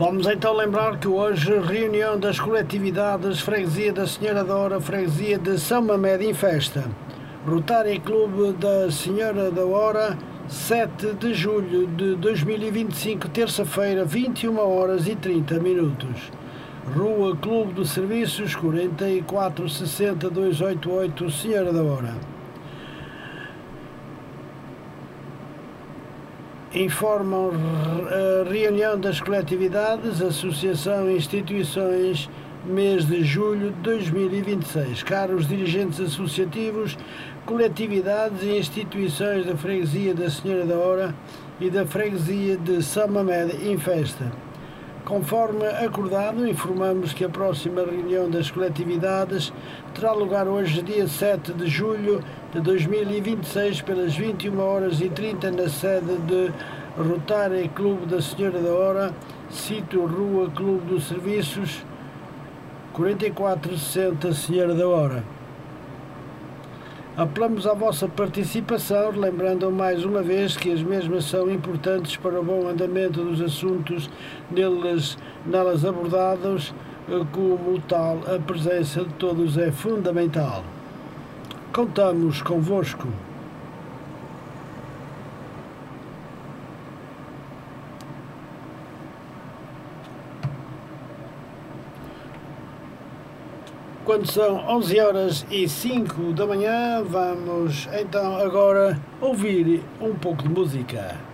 Vamos então lembrar que hoje reunião das coletividades Freguesia da Senhora da Hora, Freguesia de São Mamede em festa. Rotary Clube da Senhora da Hora, 7 de julho de 2025, terça-feira, 21 horas e 30 minutos. Rua Clube de Serviços, 4460-288, Senhora da Hora. Informam a reunião das coletividades, associação e instituições, mês de julho de 2026. Caros dirigentes associativos, coletividades e instituições da Freguesia da Senhora da Hora e da Freguesia de São Mamede em festa. Conforme acordado, informamos que a próxima reunião das coletividades terá lugar hoje, dia 7 de julho de 2026, pelas 21 horas e 30 na sede de Rotary Clube da Senhora da Hora, sítio Rua Clube dos Serviços, 4460, Senhora da Hora. Apelamos à vossa participação, lembrando mais uma vez que as mesmas são importantes para o bom andamento dos assuntos nelas abordados, como tal, a presença de todos é fundamental. Contamos convosco. Quando são 11 horas e 5 da manhã, vamos então agora ouvir um pouco de música.